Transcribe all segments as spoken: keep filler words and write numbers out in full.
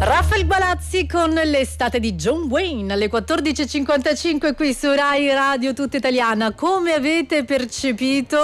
Raffaele Balazzi con l'estate di John Wayne alle quattordici e cinquantacinque qui su Rai Radio Tutta Italiana. Come avete percepito,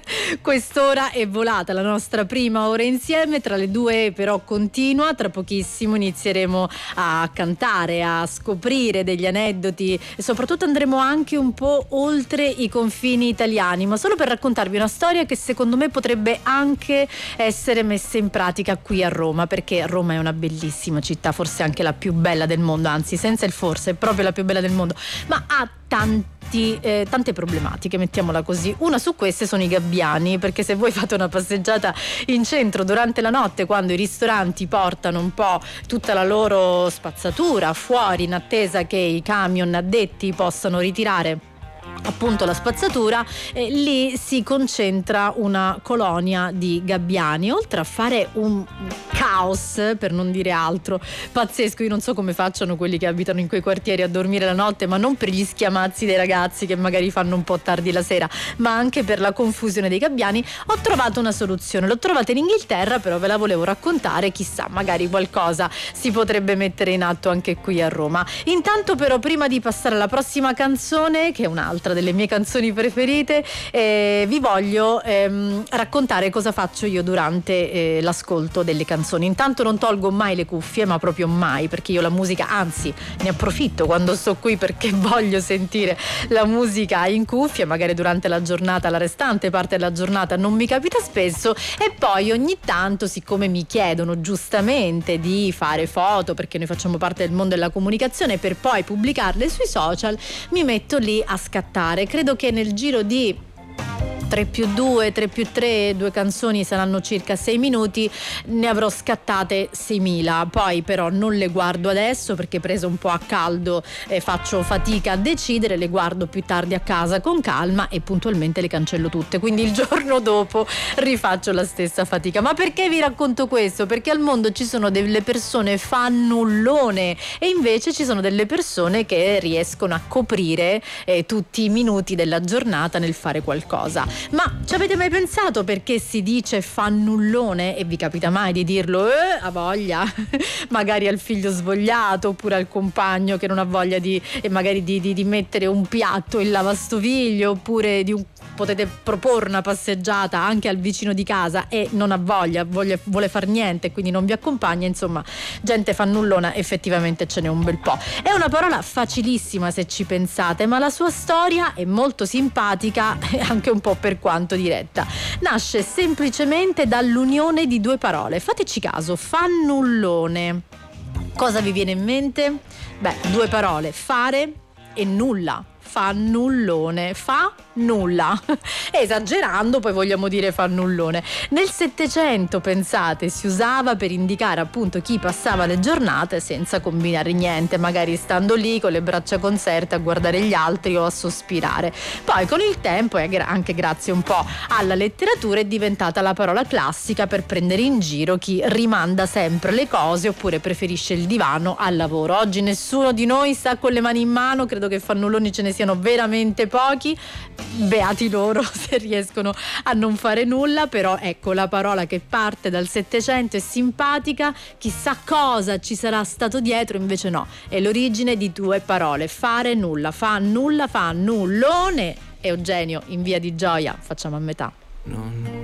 quest'ora è volata, la nostra prima ora insieme, tra le due però continua. Tra pochissimo inizieremo a cantare, a scoprire degli aneddoti e soprattutto andremo anche un po' oltre i confini italiani, ma solo per raccontarvi una storia che secondo me potrebbe anche essere messa in pratica qui a Roma, perché Roma è una bellissima città, forse anche la più bella del mondo, anzi senza il forse, è proprio la più bella del mondo, ma ha tanti, eh, tante problematiche, mettiamola così. Una su queste sono i gabbiani, perché se voi fate una passeggiata in centro durante la notte, quando i ristoranti portano un po' tutta la loro spazzatura fuori in attesa che i camion addetti possano ritirare appunto la spazzatura, eh, lì si concentra una colonia di gabbiani, oltre a fare un caos, per non dire altro, pazzesco. Io non so come facciano quelli che abitano in quei quartieri a dormire la notte, ma non per gli schiamazzi dei ragazzi che magari fanno un po' tardi la sera, ma anche per la confusione dei gabbiani. Ho trovato una soluzione, l'ho trovata in Inghilterra, però ve la volevo raccontare, chissà, magari qualcosa si potrebbe mettere in atto anche qui a Roma. Intanto però, prima di passare alla prossima canzone, che è un'altra delle mie canzoni preferite, eh, vi voglio ehm, raccontare cosa faccio io durante eh, l'ascolto delle canzoni. Intanto non tolgo mai le cuffie, ma proprio mai, perché io la musica, anzi ne approfitto quando sto qui perché voglio sentire la musica in cuffia, magari durante la giornata, la restante parte della giornata non mi capita spesso, e poi ogni tanto, siccome mi chiedono giustamente di fare foto, perché noi facciamo parte del mondo della comunicazione, per poi pubblicarle sui social, mi metto lì a scattare. Credo che nel giro di tre più due, tre più tre, due canzoni saranno circa sei minuti, ne avrò scattate seimila. Poi però non le guardo adesso perché, preso un po' a caldo, eh, faccio fatica a decidere, le guardo più tardi a casa con calma e puntualmente le cancello tutte, quindi il giorno dopo rifaccio la stessa fatica. Ma perché vi racconto questo? Perché al mondo ci sono delle persone fannullone e invece ci sono delle persone che riescono a coprire eh, tutti i minuti della giornata nel fare qualcosa. Ma ci avete mai pensato perché si dice fannullone? E vi capita mai di dirlo? Eh, ha voglia, magari al figlio svogliato, oppure al compagno che non ha voglia di, eh, magari di, di, di mettere un piatto in lavastoviglie, oppure di un, potete proporre una passeggiata anche al vicino di casa e non ha voglia, voglia vuole far niente, quindi non vi accompagna. Insomma, gente fannullona effettivamente ce n'è un bel po'. È una parola facilissima se ci pensate, ma la sua storia è molto simpatica e anche un po' per quanto diretta. Nasce semplicemente dall'unione di due parole. Fateci caso, fannullone. Cosa vi viene in mente? Beh, due parole, fare e nulla. Fannullone, fa nulla. Esagerando poi vogliamo dire fannullone. Nel Settecento, pensate, si usava per indicare appunto chi passava le giornate senza combinare niente, magari stando lì con le braccia conserte a guardare gli altri o a sospirare. Poi con il tempo, e anche grazie un po' alla letteratura, è diventata la parola classica per prendere in giro chi rimanda sempre le cose oppure preferisce il divano al lavoro. Oggi nessuno di noi sta con le mani in mano, credo che fannulloni ce ne siano veramente pochi, beati loro se riescono a non fare nulla. Però ecco, la parola che parte dal Settecento è simpatica, chissà cosa ci sarà stato dietro, invece no, è l'origine di due parole, fare nulla, fa nulla, fa nullone. Eugenio in Via di Gioia, facciamo a metà. Non